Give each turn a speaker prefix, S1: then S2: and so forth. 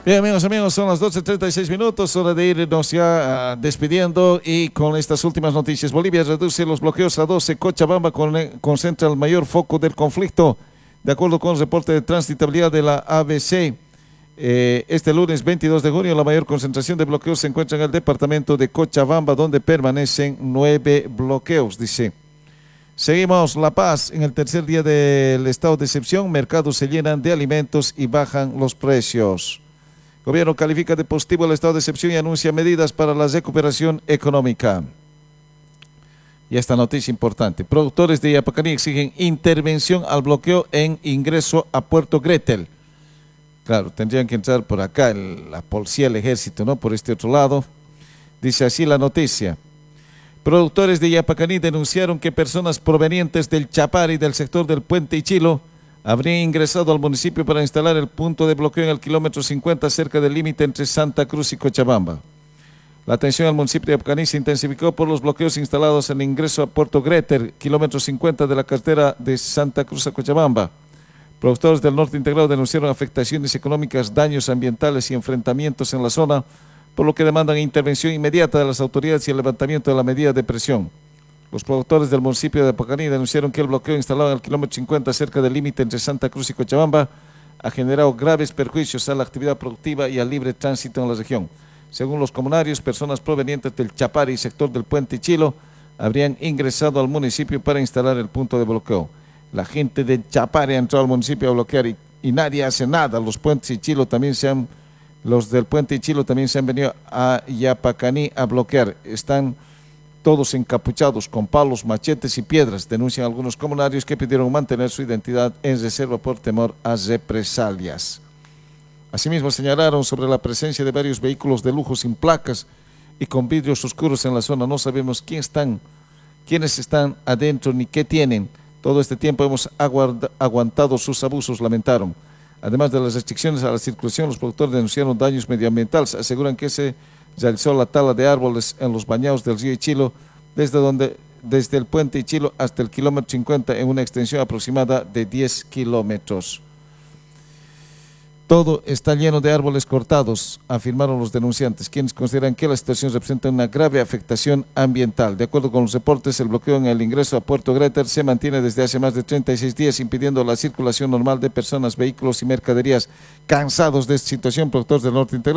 S1: Bien, amigos, son las 12:36 minutos, hora de irnos ya despidiendo y con estas últimas noticias. Bolivia reduce los bloqueos a 12, Cochabamba concentra el mayor foco del conflicto. De acuerdo con el reporte de transitabilidad de la ABC, este lunes 22 de junio la mayor concentración de bloqueos se encuentra en el departamento de Cochabamba, donde permanecen 9 bloqueos, dice. Seguimos, La Paz, en el tercer día del estado de excepción, mercados se llenan de alimentos y bajan los precios. Gobierno califica de positivo el estado de excepción y anuncia medidas para la recuperación económica. Y esta noticia importante. Productores de Yapacaní exigen intervención al bloqueo en ingreso a Puerto Gretel. Claro, tendrían que entrar por acá la policía, el ejército, ¿no? Por este otro lado. Dice así la noticia. Productores de Yapacaní denunciaron que personas provenientes del Chapare y del sector del Puente Ichilo habrían ingresado al municipio para instalar el punto de bloqueo en el kilómetro 50 cerca del límite entre Santa Cruz y Cochabamba. La atención al municipio de Yapacaní se intensificó por los bloqueos instalados en el ingreso a Puerto Greter, kilómetro 50 de la carretera de Santa Cruz a Cochabamba. Productores del norte integrado denunciaron afectaciones económicas, daños ambientales y enfrentamientos en la zona, por lo que demandan intervención inmediata de las autoridades y el levantamiento de la medida de presión. Los productores del municipio de Yapacaní denunciaron que el bloqueo instalado en el kilómetro 50 cerca del límite entre Santa Cruz y Cochabamba ha generado graves perjuicios a la actividad productiva y al libre tránsito en la región. Según los comunarios, personas provenientes del Chapare y sector del Puente Ichilo habrían ingresado al municipio para instalar el punto de bloqueo. La gente del Chapare ha entrado al municipio a bloquear y nadie hace nada. Los del Puente Ichilo también se han venido a Yapacaní a bloquear. Están todos encapuchados con palos, machetes y piedras, denuncian algunos comunarios que pidieron mantener su identidad en reserva por temor a represalias. Asimismo señalaron sobre la presencia de varios vehículos de lujo sin placas y con vidrios oscuros en la zona. No sabemos quiénes están adentro ni qué tienen. Todo este tiempo hemos aguantado sus abusos, lamentaron. Además de las restricciones a la circulación, los productores denunciaron daños medioambientales. Aseguran que se realizó la tala de árboles en los bañados del río Ichilo, desde el Puente Ichilo hasta el kilómetro 50 en una extensión aproximada de 10 kilómetros. Todo está lleno de árboles cortados, afirmaron los denunciantes, quienes consideran que la situación representa una grave afectación ambiental. De acuerdo con los reportes, el bloqueo en el ingreso a Puerto Greter se mantiene desde hace más de 36 días, impidiendo la circulación normal de personas, vehículos y mercaderías. Cansados de esta situación, productores del norte integral